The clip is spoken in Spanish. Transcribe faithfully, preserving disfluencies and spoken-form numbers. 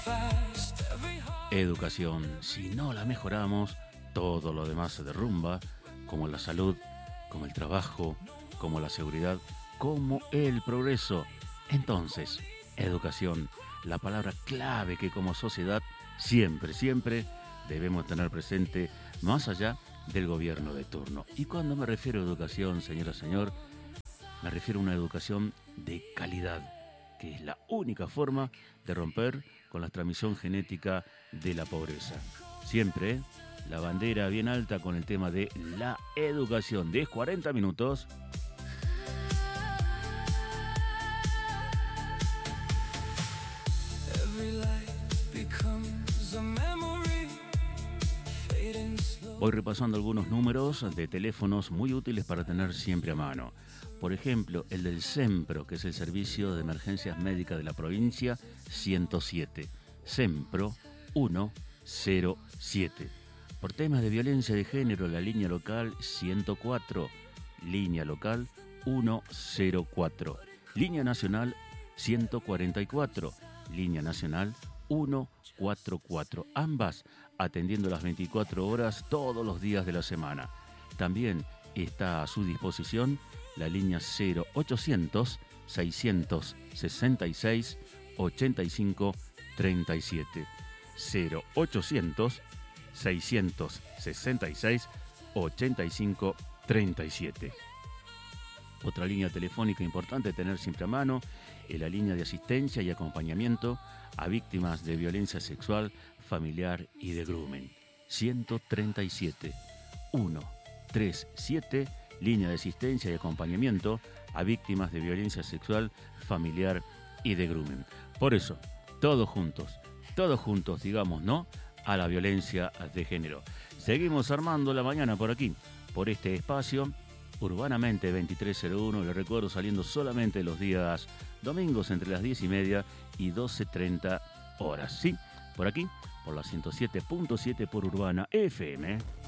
Educación, si no la mejoramos, todo lo demás se derrumba, como la salud, como el trabajo, como la seguridad, como el progreso. Entonces, educación, la palabra clave que como sociedad siempre, siempre debemos tener presente más allá del gobierno de turno. Y cuando me refiero a educación, señora, señor, me refiero a una educación de calidad, que es la única forma de romper con la transmisión genética de la pobreza. Siempre, ¿eh? La bandera bien alta con el tema de la educación. diez cuarenta minutos. Voy repasando algunos números de teléfonos muy útiles para tener siempre a mano. Por ejemplo, el del SEMPRO, que es el Servicio de Emergencias Médicas de la Provincia, ciento siete. SEMPRO ciento siete. Por temas de violencia de género, la línea local ciento cuatro. Línea local ciento cuatro. Línea nacional ciento cuarenta y cuatro. Línea nacional ciento cuarenta y cuatro. Ambas atendiendo las veinticuatro horas todos los días de la semana. También está a su disposición la línea cero ochocientos, seiscientos sesenta y seis, ochenta y cinco treinta y siete. cero ochocientos, seiscientos sesenta y seis, ochenta y cinco treinta y siete. Otra línea telefónica importante tener siempre a mano es la línea de asistencia y acompañamiento a víctimas de violencia sexual, familiar y de grooming. ciento treinta y siete, ciento treinta y siete, línea de asistencia y acompañamiento a víctimas de violencia sexual, familiar y de grooming. Por eso, todos juntos, todos juntos, digamos no a la violencia de género. Seguimos armando la mañana por aquí, por este espacio. Urbanamente veintitrés cero uno, le recuerdo, saliendo solamente los días domingos entre las diez y media y doce treinta horas. Sí, por aquí, por la ciento siete punto siete por Urbana F M.